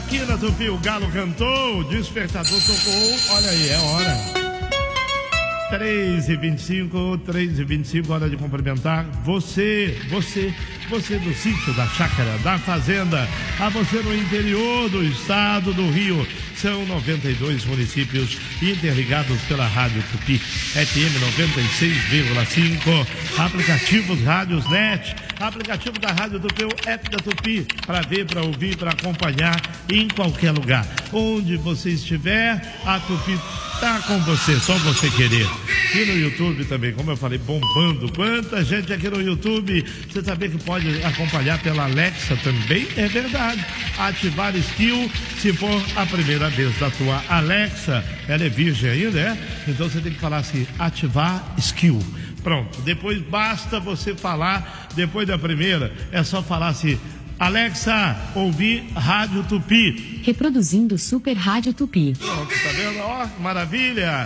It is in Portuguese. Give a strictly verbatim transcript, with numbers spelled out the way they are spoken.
Aqui na Tupi o galo cantou, o despertador tocou, olha aí, é hora. três e vinte e cinco, três e vinte e cinco, hora de cumprimentar você, você, você do sítio, da chácara, da fazenda, a você no interior do estado do Rio. São noventa e dois municípios interligados pela Rádio Tupi, F M noventa e seis vírgula cinco, aplicativos Rádios Net, aplicativo da Rádio Tupi, o app da Tupi, para ver, para ouvir, para acompanhar em qualquer lugar. Onde você estiver, a Tupi tá com você, só você querer. E no YouTube também, como eu falei, bombando. Quanta gente aqui no YouTube. Você sabia que pode acompanhar pela Alexa também? É verdade. Ativar Skill, se for a primeira vez da tua Alexa, ela é virgem ainda, é? Então você tem que falar assim, ativar Skill. Pronto, depois basta você falar, depois da primeira, é só falar assim, Alexa, ouvir Rádio Tupi. Reproduzindo Super Rádio Tupi. Pronto, tá vendo? Ó, maravilha!